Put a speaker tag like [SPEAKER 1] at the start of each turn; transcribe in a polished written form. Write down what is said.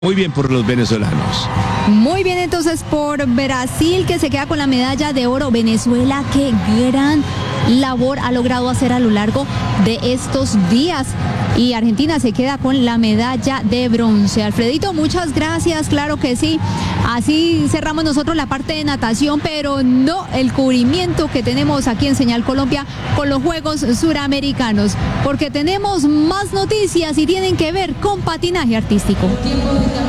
[SPEAKER 1] Muy bien por los venezolanos.
[SPEAKER 2] Muy bien, entonces por Brasil, que se queda con la medalla de oro. Venezuela, qué gran labor ha logrado hacer a lo largo de estos días. Y Argentina se queda con la medalla de bronce. Alfredito, muchas gracias, claro que sí. Así cerramos nosotros la parte de natación, pero no el cubrimiento que tenemos aquí en Señal Colombia con los Juegos Suramericanos, porque tenemos más noticias y tienen que ver con patinaje artístico.